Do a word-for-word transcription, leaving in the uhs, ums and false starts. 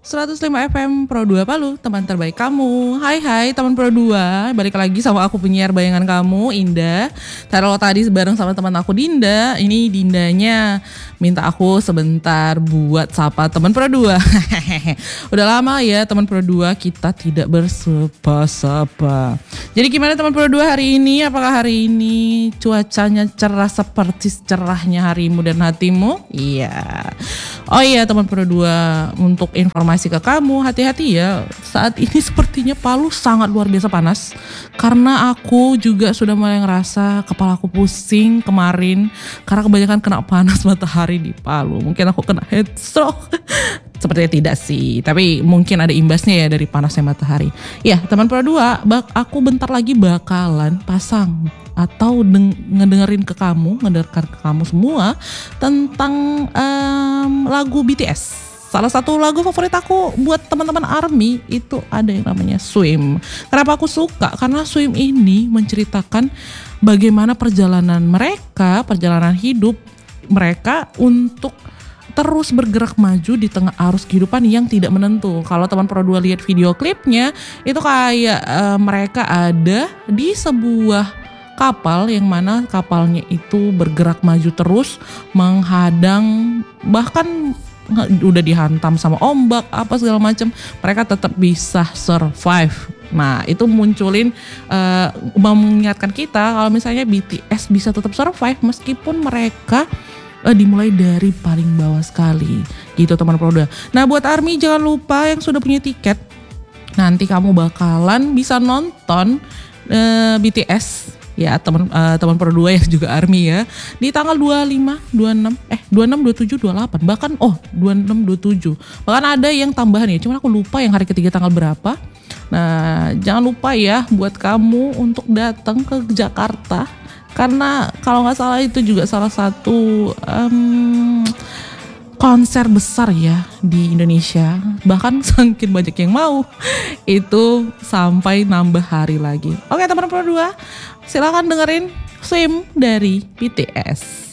seratus lima F M Pro dua Palu, teman terbaik kamu. Hai hai teman Pro dua, balik lagi sama aku penyiar bayangan kamu, Indah. Taruh tadi bareng sama teman aku Dinda. Ini Dindanya minta aku sebentar buat sapa teman Pro dua. Udah lama ya teman Pro dua kita tidak bersapa-sapa. Jadi gimana teman Pro dua hari ini? Apakah hari ini cuacanya cerah seperti cerahnya harimu dan hatimu? Iya. Oh iya teman Pro dua, untuk informasi ke kamu, hati-hati ya, saat ini sepertinya Palu sangat luar biasa panas. Karena aku juga sudah mulai ngerasa kepala aku pusing kemarin karena kebanyakan kena panas matahari di Palu. Mungkin aku kena heat stroke. Sepertinya tidak sih, tapi mungkin ada imbasnya ya dari panasnya matahari. Ya teman Pro dua, bak- aku bentar lagi bakalan pasang atau deng- ngedengerin ke kamu, ngedengarkan ke kamu semua tentang um, lagu B T S. Salah satu lagu favorit aku buat teman-teman ARMY itu ada yang namanya Swim. Kenapa aku suka? Karena Swim ini menceritakan bagaimana perjalanan mereka, perjalanan hidup mereka untuk terus bergerak maju di tengah arus kehidupan yang tidak menentu. Kalau teman Pro dua lihat video klipnya, itu kayak uh, mereka ada di sebuah kapal yang mana kapalnya itu bergerak maju terus menghadang, bahkan udah dihantam sama ombak apa segala macam, mereka tetap bisa survive. Nah itu munculin uh, mengingatkan kita kalau misalnya B T S bisa tetap survive meskipun mereka uh, dimulai dari paling bawah sekali gitu teman Pro dua. Nah buat ARMY jangan lupa yang sudah punya tiket, nanti kamu bakalan bisa nonton uh, B T S ya teman uh, teman Pro dua yang juga ARMY ya di tanggal dua puluh lima, dua puluh enam eh dua puluh enam, dua puluh tujuh, dua puluh delapan, bahkan oh dua puluh enam, dua puluh tujuh, bahkan ada yang tambahan ya, cuman aku lupa yang hari ketiga tanggal berapa. Nah jangan lupa ya buat kamu untuk datang ke Jakarta, karena kalau nggak salah itu juga salah satu um, konser besar ya di Indonesia, bahkan semakin banyak yang mau itu sampai nambah hari lagi. Oke teman Pro dua, silakan dengerin Swim dari B T S.